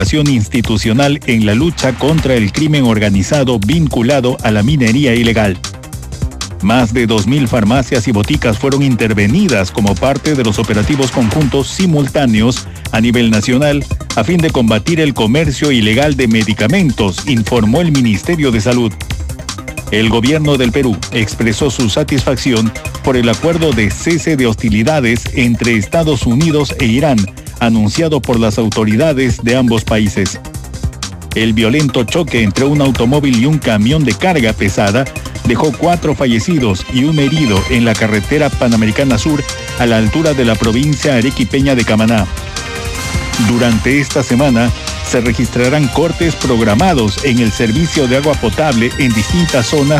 institucional en la lucha contra el crimen organizado vinculado a la minería ilegal. Más de 2.000 farmacias y boticas fueron intervenidas como parte de los operativos conjuntos simultáneos a nivel nacional a fin de combatir el comercio ilegal de medicamentos, informó el Ministerio de Salud. El gobierno del Perú expresó su satisfacción por el acuerdo de cese de hostilidades entre Estados Unidos e Irán, anunciado por las autoridades de ambos países. El violento choque entre un automóvil y un camión de carga pesada dejó 4 fallecidos y un herido en la carretera Panamericana Sur a la altura de la provincia arequipeña de Camaná. Durante esta semana se registrarán cortes programados en el servicio de agua potable en distintas zonas